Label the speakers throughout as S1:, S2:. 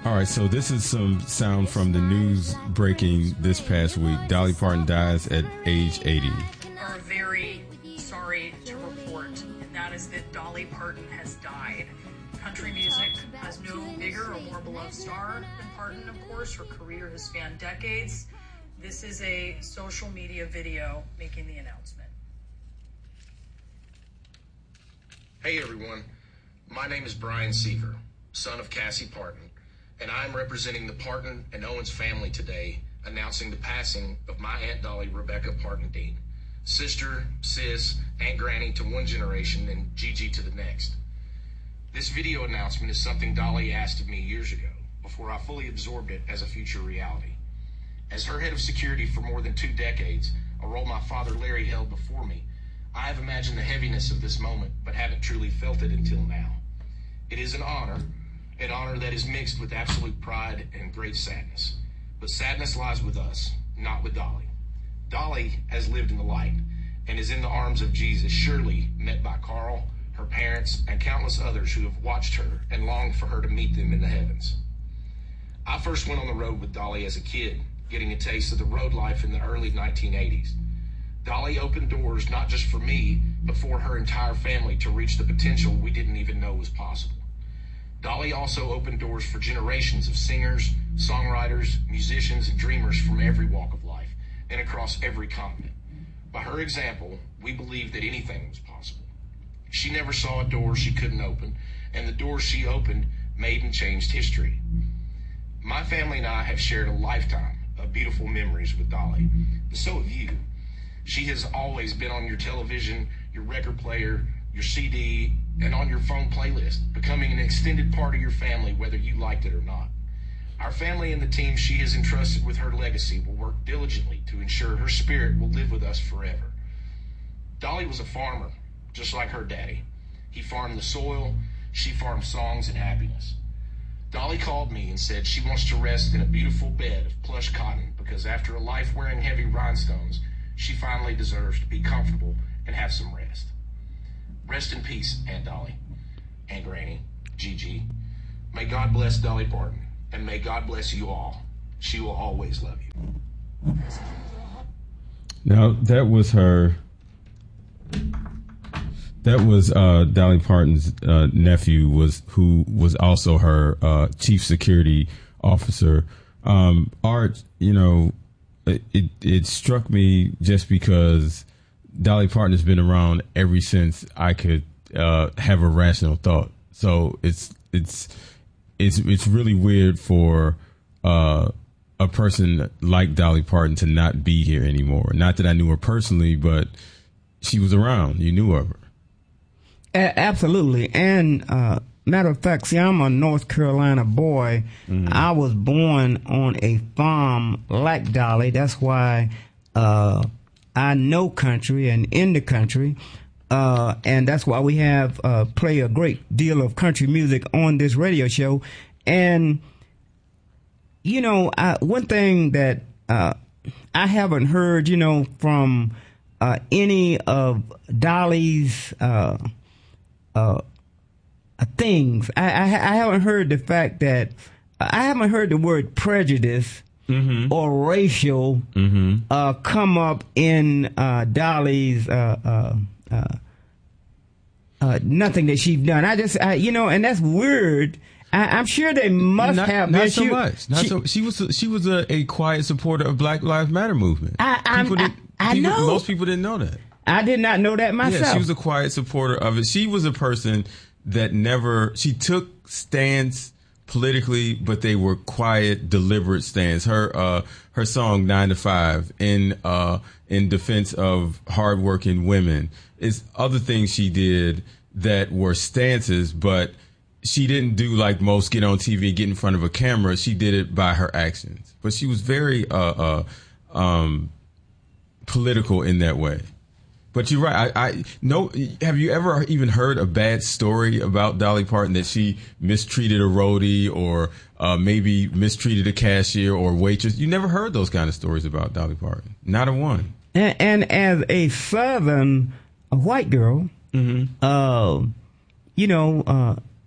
S1: All right, so this is some sound from the news breaking this past week. Dolly Parton dies at age 80.
S2: Are very sorry to report, and that is that Dolly Parton has died. Country music has no bigger or more beloved star than Parton, of course. Her career has spanned decades. This is a social media video making the announcement.
S3: Hey everyone, my name is Brian Seaver, son of Cassie Parton, and I'm representing the Parton and Owens family today, announcing the passing of my Aunt Dolly Rebecca Parton Dean, sister, sis, Aunt Granny to one generation and Gigi to the next. This video announcement is something Dolly asked of me years ago, before I fully absorbed it as a future reality. As her head of security for more than 2 decades, a role my father Larry held before me, I have imagined the heaviness of this moment, but haven't truly felt it until now. It is an honor that is mixed with absolute pride and great sadness. But sadness lies with us, not with Dolly. Dolly has lived in the light and is in the arms of Jesus, surely met by Carl, her parents, and countless others who have watched her and longed for her to meet them in the heavens. I first went on the road with Dolly as a kid, getting a taste of the road life in the early 1980s. Dolly opened doors not just for me, but for her entire family to reach the potential we didn't even know was possible. Dolly also opened doors for generations of singers, songwriters, musicians, and dreamers from every walk of life and across every continent. By her example, we believed that anything was possible. She never saw a door she couldn't open, and the doors she opened made and changed history. My family and I have shared a lifetime of beautiful memories with Dolly, but so have you. She has always been on your television, your record player, your CD, and on your phone playlist, becoming an extended part of your family, whether you liked it or not. Our family and the team she has entrusted with her legacy will work diligently to ensure her spirit will live with us forever. Dolly was a farmer, just like her daddy. He farmed the soil, she farmed songs and happiness. Dolly called me and said she wants to rest in a beautiful bed of plush cotton because after a life wearing heavy rhinestones, she finally deserves to be comfortable and have some rest. Rest in peace, Aunt Dolly, Aunt Granny, Gigi. May God bless Dolly Parton, and may God bless you all. She will always love you.
S1: Now, that was her. That was Dolly Parton's nephew, who was also her chief security officer. Art, it struck me just because Dolly Parton has been around ever since I could have a rational thought. So it's really weird for a person like Dolly Parton to not be here anymore. Not that I knew her personally, but she was around. You knew of her.
S4: Absolutely. And matter of fact, see, I'm a North Carolina boy. Mm-hmm. I was born on a farm like Dolly. That's why I know country and in the country. And that's why we have play a great deal of country music on this radio show. And, one thing that I haven't heard, from any of Dolly's things. I haven't heard the fact that I haven't heard the word prejudice or racial come up in Dolly's nothing that she's done. And that's weird. I'm sure they must have.
S1: Not so much. She was a quiet supporter of Black Lives Matter movement.
S4: I know.
S1: Most people didn't know that.
S4: I did not know that myself.
S1: Yeah, she was a quiet supporter of it. She was a person that she took stands politically, but they were quiet, deliberate stands. Her song 9 to 5 in defense of hardworking women is other things she did that were stances, but she didn't do like most, get on TV, get in front of a camera. She did it by her actions. But she was very political in that way. But you're right. I know. Have you ever even heard a bad story about Dolly Parton, that she mistreated a roadie or maybe mistreated a cashier or waitress? You never heard those kind of stories about Dolly Parton. Not a one.
S4: And as a Southern white girl,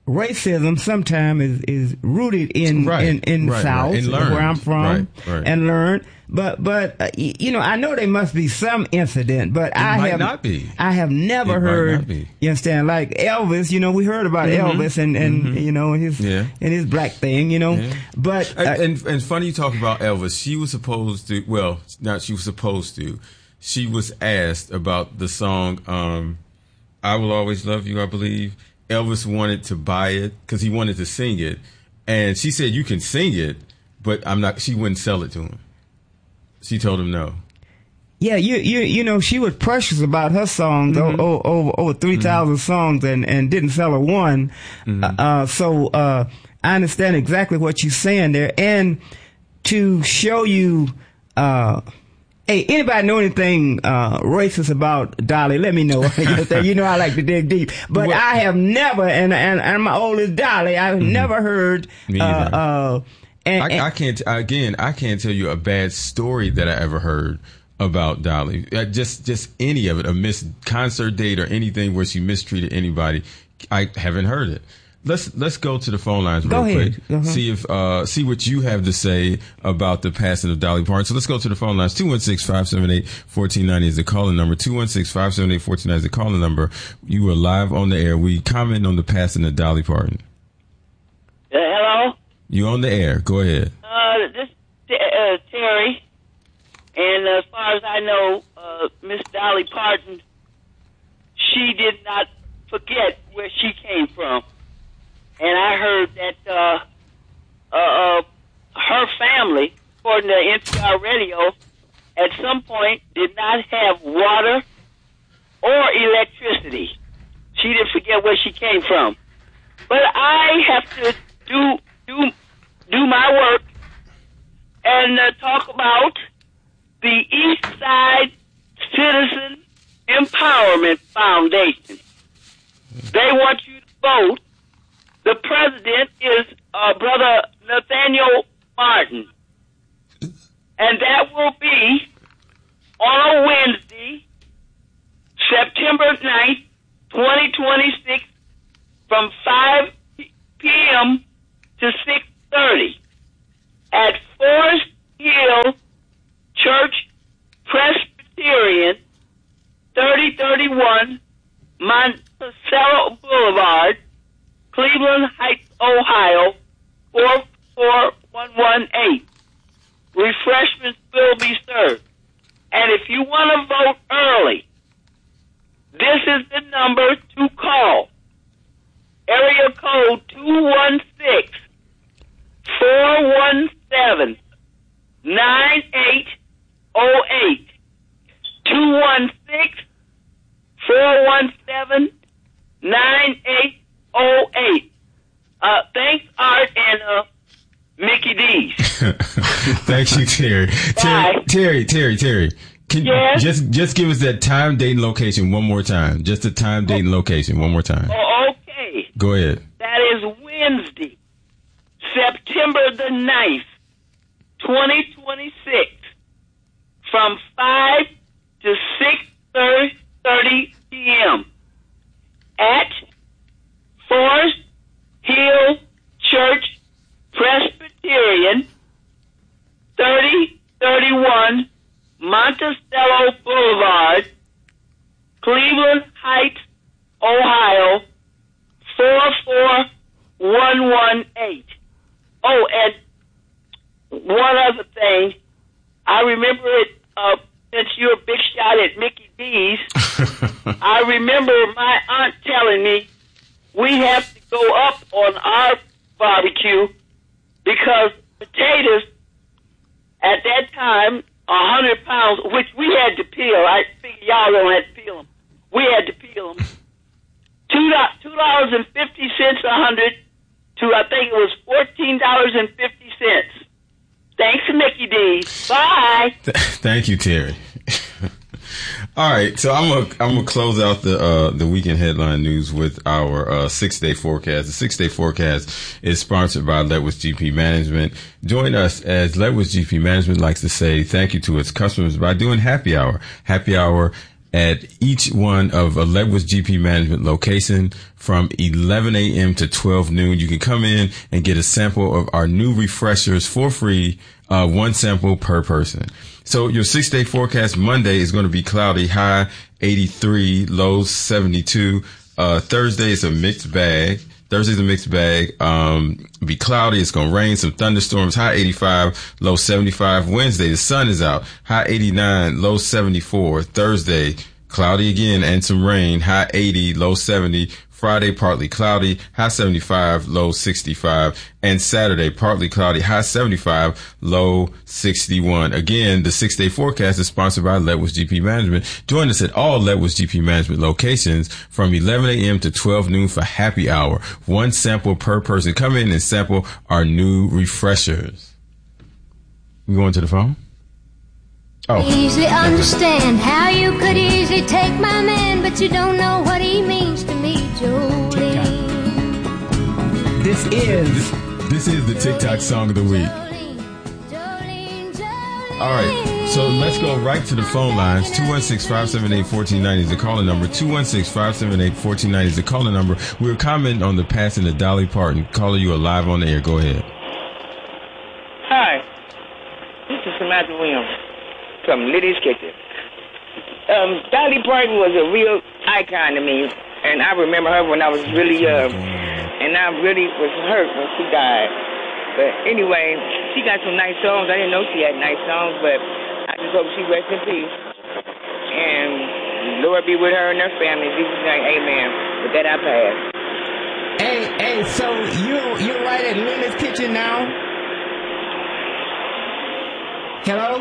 S4: racism sometimes is rooted in South, where I'm from, and learned. But I know there must be some incident, but I have never heard. You understand? Like Elvis, we heard about Elvis and his black thing,
S1: Yeah.
S4: But
S1: and funny you talk about Elvis. She was supposed to. Well, not she was supposed to. She was asked about the song "I Will Always Love You," I believe. Elvis wanted to buy it because he wanted to sing it, and she said, "You can sing it, but I'm not." She wouldn't sell it to him. She told him no.
S4: Yeah, she was precious about her songs, over 3,000 songs, and didn't sell her one. So I understand exactly what you're saying there. And to show you, hey, anybody know anything racist about Dolly? Let me know. I like to dig deep, but I have never, and my oldest Dolly, I've never heard.
S1: Me either. I can't tell you a bad story that I ever heard about Dolly. Just any of it, a missed concert date or anything where she mistreated anybody. I haven't heard it. Let's go to the phone lines real quick. See what you have to say about the passing of Dolly Parton. So let's go to the phone lines. 216-578-1490 is the calling number. 216-578-1490 is the calling number. You are live on the air. We comment on the passing of Dolly Parton.
S5: Hello?
S1: You on the air. Go ahead.
S5: This is Terry. And as far as I know, Miss Dolly Parton, she did not forget where she came from. And I heard that her family, according to NPR Radio, at some point did not have water or electricity. She didn't forget where she came from. But I have to do my work and talk about the East Side Citizen Empowerment Foundation. They want you to vote. The president is Brother Nathaniel Martin. And that will be on a Wednesday, September 9th, 2026, from 5 p.m. to 6:30 at Forest Hill Church Presbyterian, 3031 Monticello Boulevard, Cleveland Heights, Ohio, 44118. Refreshments will be served. And if you want to vote early, this is the number to call. Area code 216-417-9808. 216-417-9808. Thanks, Art and Mickey D's.
S1: Thank you, Terry. Terry. Can you just give us that time, date, and location one more time? Just the time, date, and location one more time.
S5: Oh, okay.
S1: Go ahead.
S5: That is Wednesday, September the 9th, 2026, from 5 to 6:30 p.m. at Forest Hill Church Presbyterian, 3031 Monticello Boulevard, Cleveland Heights, Ohio, 44118. Oh, and one other thing. I remember it, since you're a big shot at Mickey D's, I remember my aunt telling me we have to go up on our barbecue because potatoes at that time, 100 pounds, which we had to peel. I figure y'all don't have to peel them. We had to peel them. $2.50 100 to, I think it was $14.50. Thanks to Mickey D. Bye.
S1: Thank you, Terry. All right, so I'm gonna close out the weekend headline news with our 6-day forecast. The 6-day forecast is sponsored by Ledwidge GP Management. Join us as Ledwidge GP Management likes to say thank you to its customers by doing happy hour at each one of a Leftwich GP Management location from 11 a.m. to 12 noon. You can come in and get a sample of our new refreshers for free, one sample per person. So your 6-day forecast: Monday is going to be cloudy, high 83, low 72. Thursday is a mixed bag. Thursday's a mixed bag. Be cloudy. It's going to rain, some thunderstorms, high 85, low 75. Wednesday, the sun is out, high 89, low 74. Thursday, cloudy again and some rain, high 80, low 70. Friday, partly cloudy, high 75, low 65. And Saturday, partly cloudy, high 75, low 61. Again, the 6-day forecast is sponsored by Leftwich GP Management. Join us at all Leftwich GP Management locations from 11 a.m. to 12 noon for happy hour. One sample per person. Come in and sample our new refreshers. We going to the phone? Oh.
S6: Easily understand how you could easily take my man, but you don't know what he means to me, Jolene.
S4: This is
S1: the TikTok song of the week. All right, so let's go right to the phone lines. 216-578-1490 is the calling number. 216-578-1490 is the calling number. We were commenting on the passing of Dolly Parton. Caller, you are live on the air. Go ahead.
S7: Hi, this is Samantha Williams from Liddy's Kitchen. Dolly Parton was a real icon to me, and I remember her when I was really young, and I really was hurt when she died. But anyway, she got some nice songs. I didn't know she had nice songs, but I just hope she rests in peace. And Lord be with her and her family. Jesus' name, amen. With that, I pass.
S4: Hey, so you're right at Lily's Kitchen now? Hello?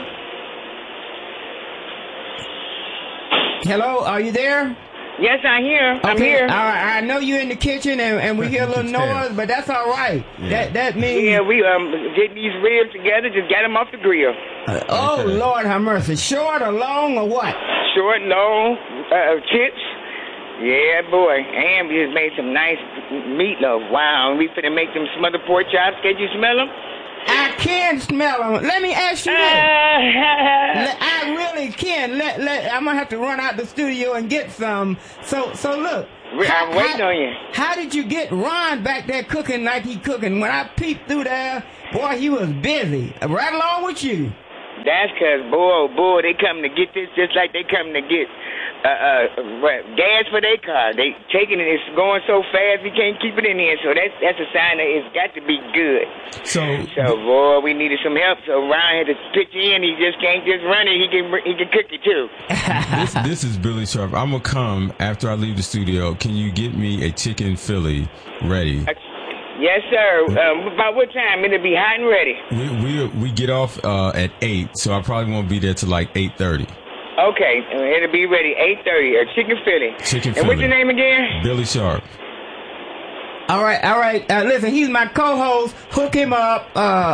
S4: Hello, are you there?
S7: Yes, I'm here. I'm here.
S4: I know you're in the kitchen and we hear a little noise, but that's all right. Yeah. That means...
S7: Yeah, we getting these ribs together, just got them off the grill.
S4: Oh, Lord have mercy. Short or long or what?
S7: Short, long, chips. Yeah, boy. And we just made some nice meatloaf. Wow. And we finna make them smothered pork chops. Can you smell them?
S4: I can smell them. Let me ask you this. I really can. I'm gonna have to run out the studio and get some. So look.
S7: I'm waiting on you.
S4: How did you get Ron back there cooking like he cooking? When I peeped through there, boy, he was busy. Right along with you.
S7: That's because, boy, they come to get this just like they come to get gas for their car. They taking it. It's going so fast we can't keep it in here. So that's a sign that it's got to be good. So boy, we needed some help. So Ryan had to pitch in. He just can't just run it. He can cook it too.
S1: This is Billy Sharp. I'm gonna come after I leave the studio. Can you get me a chicken Philly ready?
S7: Yes, sir. About what time? It'll be hot and ready.
S1: We get off at 8, so I probably won't be there till like 8:30.
S7: Okay, it'll be ready 8:30. Chicken Philly.
S1: Chicken Philly.
S7: And what's your name again?
S1: Billy Sharp.
S4: All right. Listen, he's my co-host. Hook him up.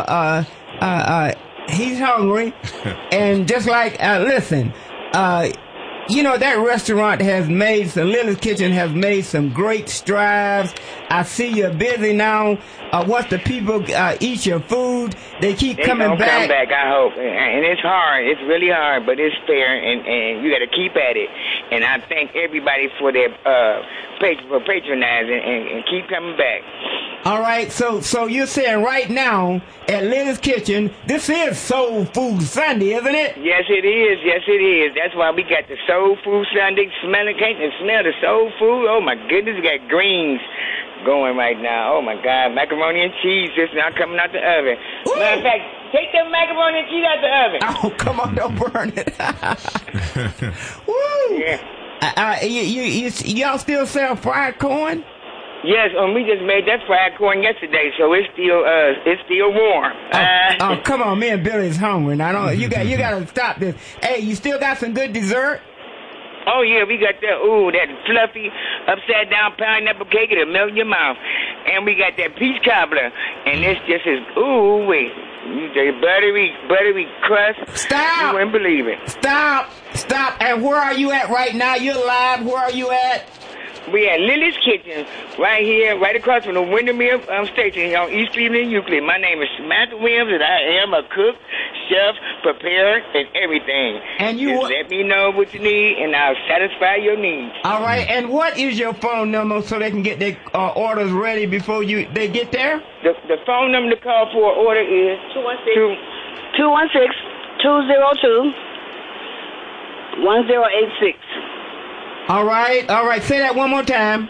S4: He's hungry, and just like listen. You know, that restaurant has made, Lily's Kitchen has made some great strides. I see you're busy now. Once the people eat your food, they keep coming back.
S7: Come back, I hope. And it's hard. It's really hard, but it's fair, and you got to keep at it. And I thank everybody for their patronizing and keep coming back.
S4: All right, so you're saying right now at Lily's Kitchen, this is Soul Food Sunday, isn't it?
S7: Yes, it is. Yes, it is. That's why we got the Soul Food Sunday. Can't you smell the soul food? Oh, my goodness, we got greens going right now. Oh, my God. Macaroni and cheese just now coming out the oven. Ooh. Matter of fact, take that macaroni and cheese out the oven.
S4: Oh, come on, don't burn it. Woo! Yeah. Y'all still sell fried corn?
S7: Yes, we just made that fried corn yesterday, so it's still warm.
S4: Come on, me and Billy's hungry. Now, you got to stop this. Hey, you still got some good dessert?
S7: Oh yeah, we got that fluffy upside down pineapple cake that'll melt in your mouth, and we got that peach cobbler, and this just is wait, the buttery crust.
S4: Stop!
S7: You wouldn't believe it.
S4: Stop! And where are you at right now? You're live. Where are you at?
S7: We at Lily's Kitchen, right here, right across from the Windermere station on East Cleveland, Euclid. My name is Samantha Williams, and I am a cook, chef, prepared, and everything.
S4: And you
S7: just let me know what you need, and I'll satisfy your needs.
S4: All right. And what is your phone number so they can get their orders ready before they get there?
S7: The phone number to call for an order is
S5: 216-202-1086.
S4: All right. Say that one more time.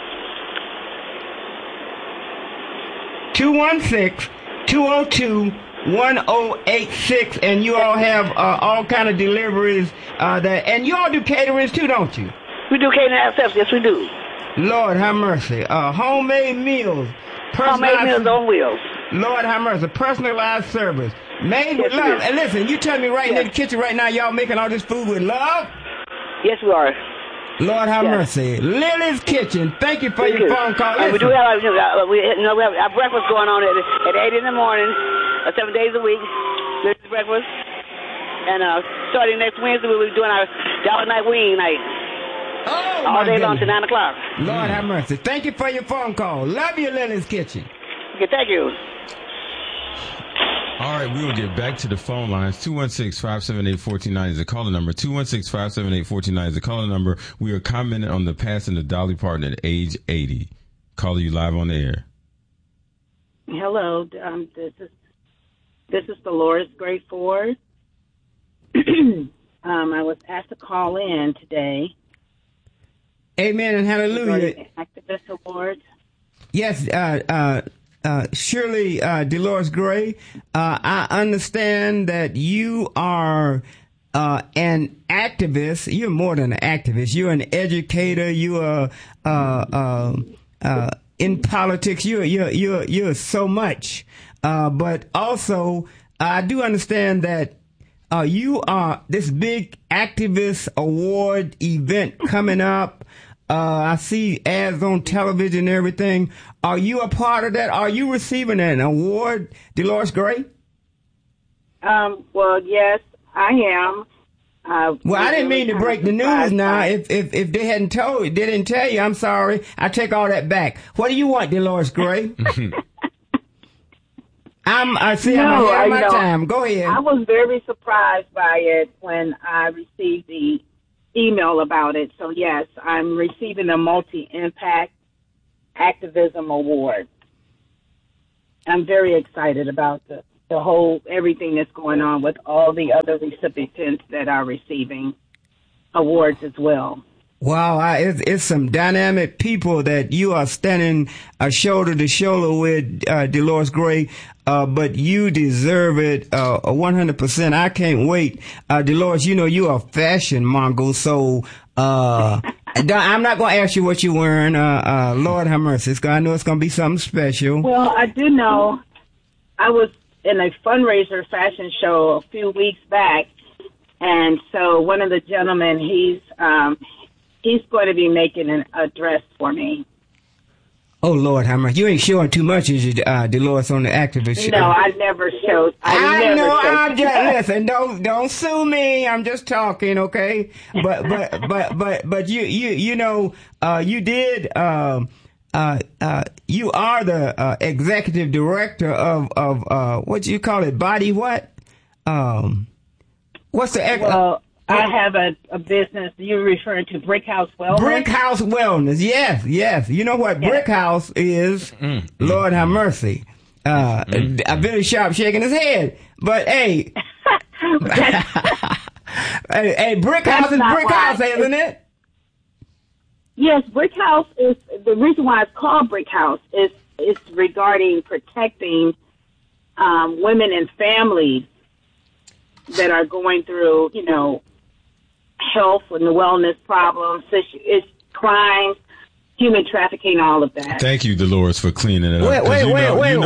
S4: 216-202-1086, and you all have all kind of deliveries and you all do caterings too, don't you?
S5: We do catering ourselves. Yes, we do.
S4: Lord have mercy. Homemade meals.
S5: Homemade meals on wheels.
S4: Lord have mercy. Personalized service. Made with
S5: Yes,
S4: love.
S5: it is.
S4: And listen, you tell me right in
S5: Yes.
S4: the kitchen right now, y'all making all this food with love?
S5: Yes, we are.
S4: Lord have
S5: Yes.
S4: mercy. Lily's Kitchen. Thank you for
S5: Thank
S4: your
S5: you.
S4: phone call.
S5: We do
S4: Listen.
S5: have we have our breakfast going on at 8 in the morning, 7 days a week. This is breakfast. And starting next Wednesday, we'll be doing our dollar night wing night.
S4: Oh,
S5: All
S4: my
S5: day long
S4: goodness.
S5: till 9 o'clock.
S4: Lord have mercy. Thank you for your phone call. Love you, Lily's Kitchen.
S5: Okay, thank you.
S1: All right, we will get back to the phone lines. 216-578-1490 is the caller number. 216-578-1490 is the caller number. We are commenting on the passing of Dolly Parton at age 80. Caller, you live on the air.
S8: Hello, this is Dolores Gray Ford. I was asked to call in today.
S4: Amen and hallelujah.
S8: regarding Activist Awards.
S4: Yes, Shirley Dolores Gray, I understand that you are an activist. You're more than an activist. You're an educator. You are in politics. You're so much. But also, I do understand that you are this big activist award event coming up. I see ads on television and everything. Are you a part of that? Are you receiving an award, Dolores Gray?
S8: Well, yes, I am.
S4: Well, I didn't mean to break the news now. If they didn't tell you, I'm sorry. I take all that back. What do you want, Dolores Gray? I'm ahead of my time. Go ahead.
S8: I was very surprised by it when I received the email about it. So, yes, I'm receiving a multi-impact activism award. I'm very excited about the whole, everything that's going on with all the other recipients that are receiving awards as well.
S4: Wow, it's some dynamic people that you are standing shoulder to shoulder with, Dolores Gray, but you deserve it 100%. I can't wait. Dolores, you know you are a fashion mongol, so I'm not going to ask you what you're wearing. Lord have mercy. I know it's going to be something special.
S8: Well, I do know I was in a fundraiser fashion show a few weeks back, and so one of the gentlemen, he's going to be making a dress for me.
S4: Oh, Lord, how much? You ain't showing too much, is you, Dolores, on the activist show?
S8: No, I never showed.
S4: Listen, don't sue me. I'm just talking, okay? But you know, you did, you are the executive director of what do you call it? Body what? What's the
S8: Well, I have a business. You're referring to Brick House Wellness?
S4: Brick House Wellness. Yes. You know what Brick House is? Lord have mercy. Billy Sharp shaking his head. But hey, hey, Brick House is Brick House, isn't it?
S8: Yes, Brick House is the reason why it's called Brick House is regarding protecting women and families that are going through, you know, health and wellness problems, it's crimes, human trafficking, all of that.
S1: Thank you, Dolores, for cleaning it up.
S4: Wait,
S1: His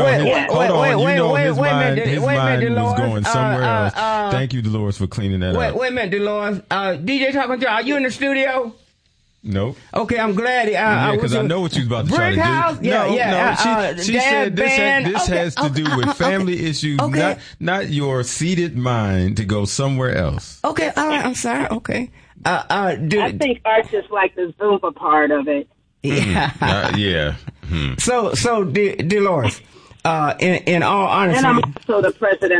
S4: Dolores.
S1: mind was going somewhere else. Thank you, Dolores, for cleaning that up.
S4: Wait a minute, Dolores. DJ talking to you. Are you in the studio?
S1: Nope.
S4: Okay, I'm glad.
S1: Because I know what you was about to try to do.
S4: House? Yeah.
S1: She said this has to do with family issues, not your seated mind to go somewhere else.
S4: Okay, all right. I'm sorry. Okay.
S8: I think art's just like the Zumba part of it.
S4: Yeah. So, Dolores, in all honesty,
S8: and I'm also the president of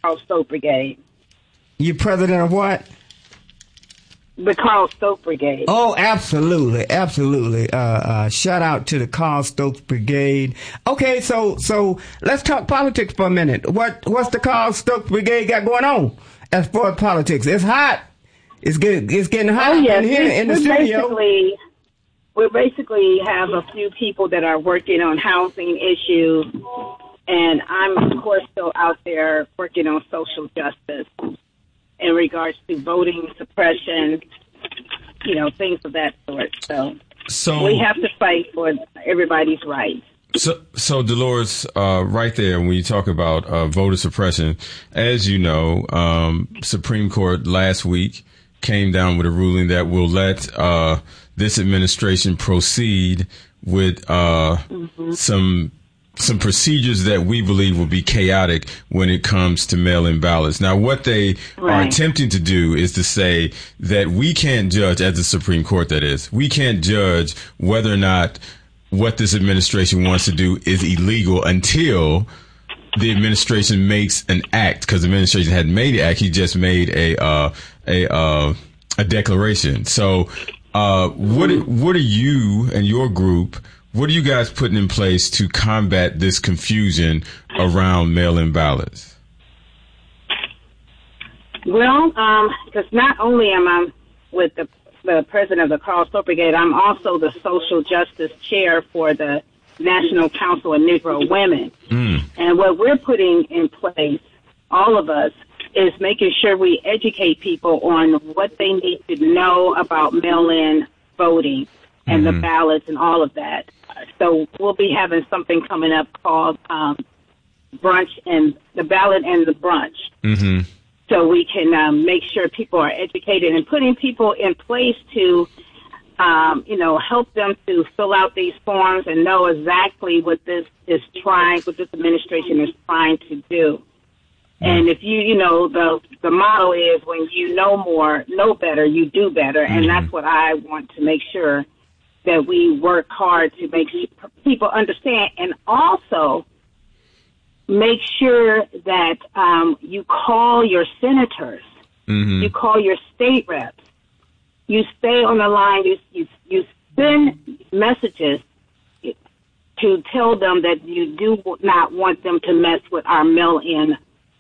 S8: Carl Stokes Brigade.
S4: You president of what?
S8: The Carl Stokes Brigade.
S4: Oh, absolutely, absolutely. Shout out to the Carl Stokes Brigade. Okay, so let's talk politics for a minute. What's the Carl Stokes Brigade got going on as far as politics? It's hot. It's getting hot in here in the studio.
S8: We basically have a few people that are working on housing issues, and I'm of course still out there working on social justice in regards to voting suppression, things of that sort. So we have to fight for everybody's rights.
S1: So Dolores, right there, when you talk about voter suppression, as you know, Supreme Court last week came down with a ruling that will let this administration proceed with some procedures that we believe will be chaotic when it comes to mail-in ballots. Now, what they are attempting to do is to say that we can't judge, as the Supreme Court that is, we can't judge whether or not what this administration wants to do is illegal until the administration makes an act, because the administration hadn't made an act. He just made a declaration. So, what are you and your group, what are you guys putting in place to combat this confusion around mail-in ballots?
S8: Well, because not only am I with the president of the Carl Stokes Brigade, I'm also the social justice chair for the National Council of Negro Women. And what we're putting in place, all of us, is making sure we educate people on what they need to know about mail-in voting and the ballots and all of that. So we'll be having something coming up called brunch and the ballot and the brunch. So we can make sure people are educated and putting people in place to, help them to fill out these forms and know exactly what this administration is trying to do. And if the motto is when you know better, you do better. And that's what I want to make sure that we work hard to make people understand, and also make sure that you call your senators, you call your state reps, you stay on the line, you send messages to tell them that you do not want them to mess with our mail-in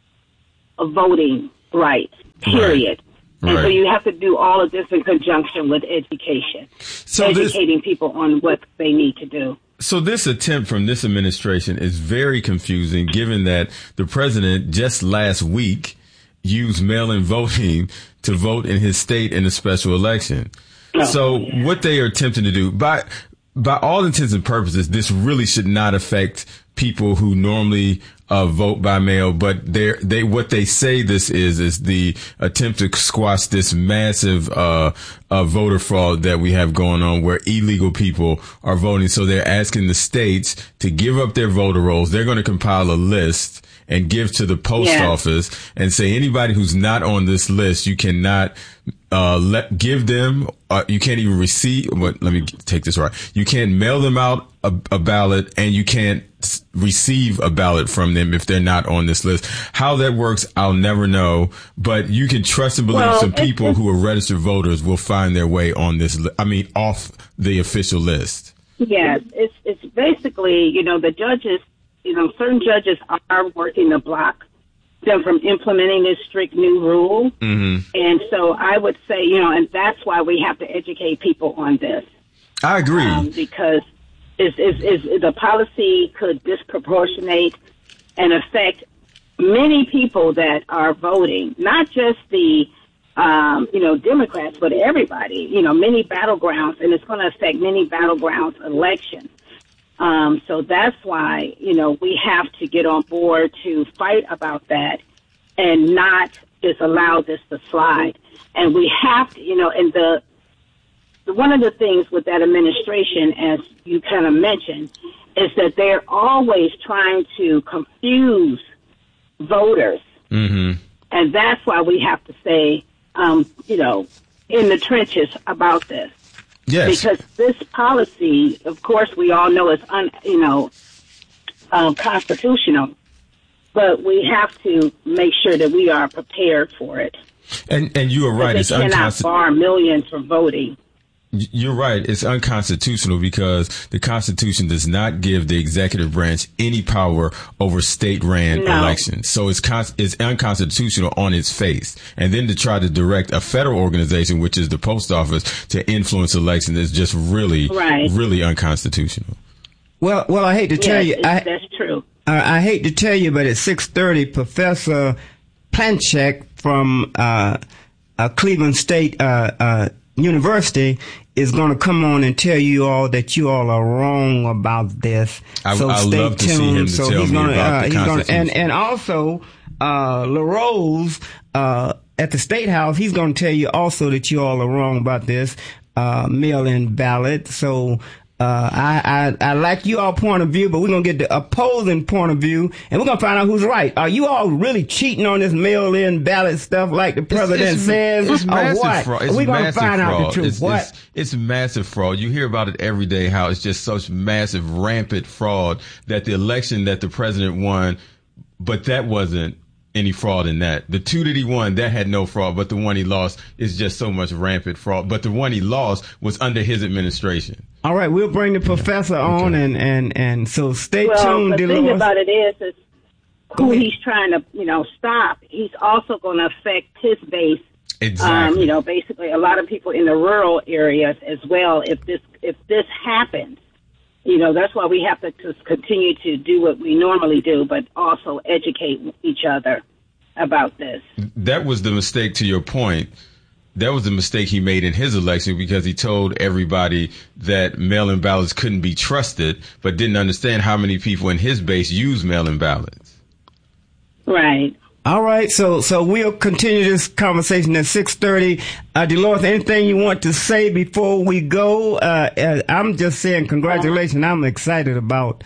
S8: voting rights, period. And so you have to do all of this in conjunction with education, educating people on what they need to do.
S1: So this attempt from this administration is very confusing, given that the president just last week used mail-in voting to vote in his state in a special election. So what they are attempting to do, by all intents and purposes, this really should not affect people who normally vote by mail, but what they say this is the attempt to squash this massive voter fraud that we have going on, where illegal people are voting. So they're asking the states to give up their voter rolls. They're going to compile a list and give to the post office and say anybody who's not on this list, you cannot give them. You can't even receive. Let me take this right. You can't mail them out a ballot, and you can't receive a ballot from them if they're not on this list. How that works, I'll never know. But you can trust and believe some people who are registered voters will find their way on this. Off the official list.
S8: Yes, it's basically the judges. Certain judges are working to block them from implementing this strict new rule. And so I would say, and that's why we have to educate people on this.
S1: I agree.
S8: Because the policy could disproportionate and affect many people that are voting, not just the, Democrats, but everybody, many battlegrounds, and it's going to affect many battlegrounds elections. So that's why, we have to get on board to fight about that and not just allow this to slide. And we have to, and one of the things with that administration, as you kind of mentioned, is that they're always trying to confuse voters. And that's why we have to stay, in the trenches about this.
S1: Yes.
S8: Because this policy, of course, we all know is constitutional. but we have to make sure that we are prepared for it.
S1: And you are right. It's
S8: they cannot bar millions from voting.
S1: You're right. It's unconstitutional because the Constitution does not give the executive branch any power over state-ran elections. So it's unconstitutional on its face. And then to try to direct a federal organization, which is the post office, to influence elections is just really, really unconstitutional.
S4: Well, I hate to tell you.
S8: That's true.
S4: I hate to tell you, but at 6:30, Professor Planchek from Cleveland State University is going to come on and tell you all that you all are wrong about this. So stay
S1: love to
S4: tuned.
S1: see him to tell me about the Constitution.
S4: And also, LaRose at the State House, he's going to tell you also that you all are wrong about this mail-in ballot. So I like you all point of view, but we're going to get the opposing point of view, and we're going to find out who's right. Are you all really cheating on this mail-in ballot stuff like the president says?
S1: It's massive
S4: what?
S1: fraud.
S4: We're going to find out the truth.
S1: It's massive fraud. You hear about it every day, how it's just such massive, rampant fraud that the election that the president won, but that wasn't any fraud in that. The two that he won, that had no fraud, but the one he lost is just so much rampant fraud. But the one he lost was under his administration.
S4: All right, we'll bring the professor on, and so stay tuned.
S8: The thing about it is who he's trying to, stop. He's also going to affect his base.
S1: Exactly.
S8: Basically, a lot of people in the rural areas as well. If this happens, that's why we have to just continue to do what we normally do, but also educate each other about this.
S1: That was the mistake. To your point. That was the mistake he made in his election because he told everybody that mail-in ballots couldn't be trusted, but didn't understand how many people in his base use mail-in ballots.
S8: Right.
S4: All right. So we'll continue this conversation at 6:30. Dolores, anything you want to say before we go? I'm just saying congratulations. I'm excited about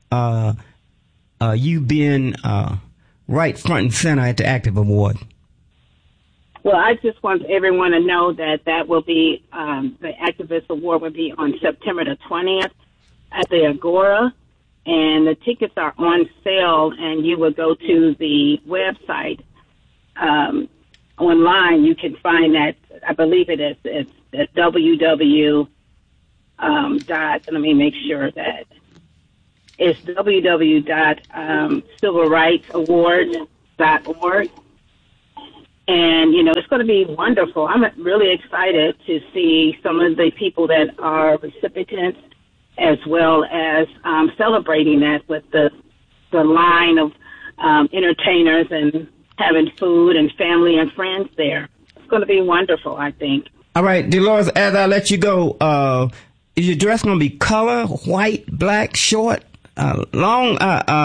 S4: you being right front and center at the Active Award.
S8: Well, I just want everyone to know that will be, the Activist Award will be on September the 20th at the Agora, and the tickets are on sale, and you will go to the website online. You can find that, I believe it is, it's at www. Let me make sure that it's www.civilrightsawards.org. And, it's going to be wonderful. I'm really excited to see some of the people that are recipients as well as celebrating that with the line of entertainers and having food and family and friends there. It's going to be wonderful, I think.
S4: All right, Dolores, as I let you go, is your dress going to be color, white, black, short, long?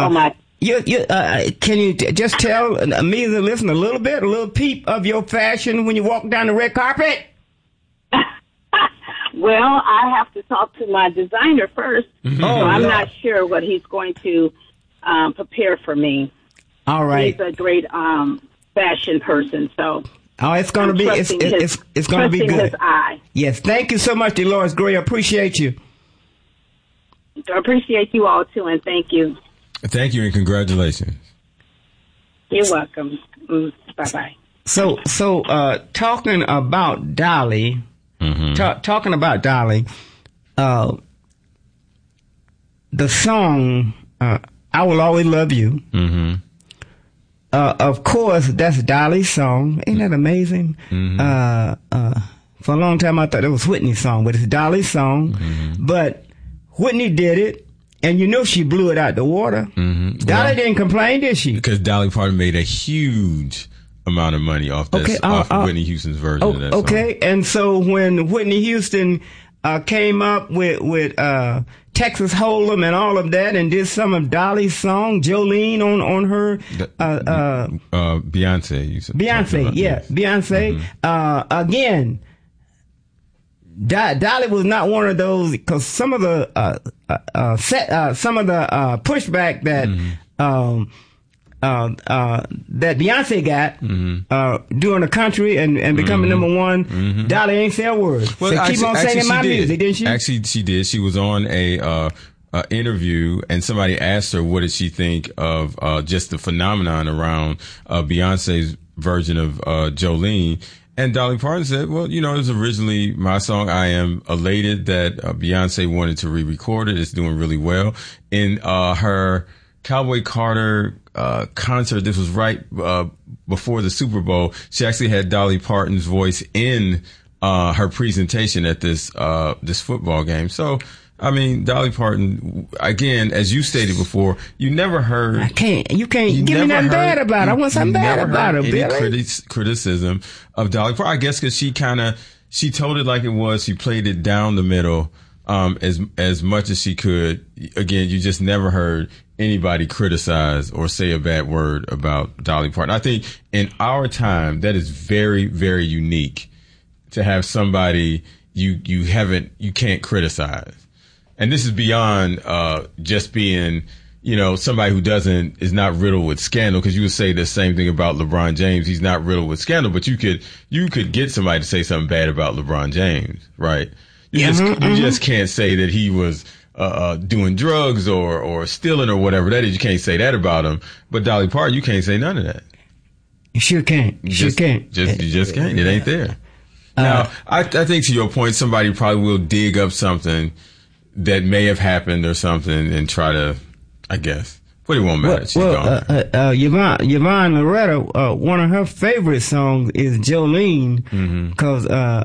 S4: Can you just tell me, the listener, a little peep of your fashion when you walk down the red carpet?
S8: Well, I have to talk to my designer first, so I'm not sure what he's going to prepare for me.
S4: All right.
S8: He's a great fashion person, so.
S4: Oh, it's going to be it's going to be good.
S8: His eye.
S4: Yes, thank you so much, Dolores Gray. I appreciate you.
S8: I appreciate you all too, and thank you.
S1: Thank you and congratulations.
S8: You're welcome. Bye-bye.
S4: So, talking about Dolly, the song, I Will Always Love You. Mm-hmm. Of course, that's Dolly's song. Ain't that amazing? Mm-hmm. For a long time, I thought it was Whitney's song, but it's Dolly's song. Mm-hmm. But Whitney did it. And she blew it out the water. Mm-hmm. Dolly didn't complain, did she?
S1: Because Dolly Parton made a huge amount of money off this, off of Whitney Houston's version of that song.
S4: Okay, and so when Whitney Houston came up with Texas Hold'em and all of that, and did some of Dolly's song, Jolene on her
S1: Beyonce. You said
S4: Beyonce, yeah, Beyonce. Mm-hmm. Again. Dolly was not one of those, because some of the pushback that that Beyonce got during the country and becoming number one, Dolly ain't say a word. Well, so keep on singing my music, didn't she?
S1: Actually, she did. She was on a interview, and somebody asked her what did she think of just the phenomenon around Beyonce's version of Jolene. And Dolly Parton said, well, you know, it was originally my song. I am elated that Beyonce wanted to re-record it. It's doing really well. In her Cowboy Carter concert, this was right before the Super Bowl, she actually had Dolly Parton's voice in her presentation at this football game. So, I mean, Dolly Parton, again, as you stated before, you never heard.
S4: You can't give me nothing bad about her. I want something bad about her, Billy.
S1: Criticism of Dolly Parton, I guess, because she told it like it was. She played it down the middle, as much as she could. Again, you just never heard anybody criticize or say a bad word about Dolly Parton. I think in our time, that is very, very unique to have somebody you can't criticize. And this is beyond just being, you know, somebody who is not riddled with scandal, because you would say the same thing about LeBron James. He's not riddled with scandal, but you could get somebody to say something bad about LeBron James, right? You just can't say that he was doing drugs or stealing or whatever that is. You can't say that about him. But Dolly Parton, you can't say none of that.
S4: You sure can't. You just can't.
S1: It ain't there. Now, I think to your point, somebody probably will dig up something that may have happened or something and try to, I guess. But it won't matter. She's gone.
S4: Yvonne Loretta, one of her favorite songs is Jolene, because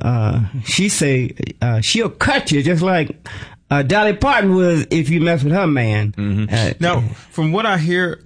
S4: she say she'll cut you just like Dolly Parton was if you mess with her man.
S1: Now, from what I hear,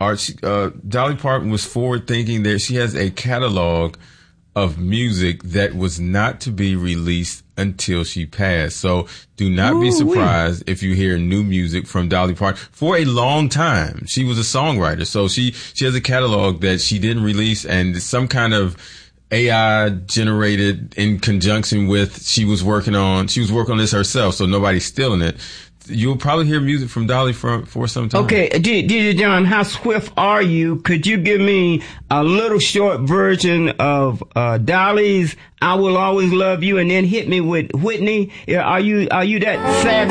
S1: Dolly Parton was forward thinking that she has a catalog of music that was not to be released until she passed. So do not be surprised if you hear new music from Dolly Parton. For a long time, she was a songwriter. So she has a catalog that she didn't release, and some kind of AI generated in conjunction with she was working on this herself. So nobody's stealing it. You'll probably hear music from Dolly for some time.
S4: Okay, DJ John, how swift are you? Could you give me a little short version of Dolly's "I Will Always Love You" and then hit me with Whitney? Are you that savvy?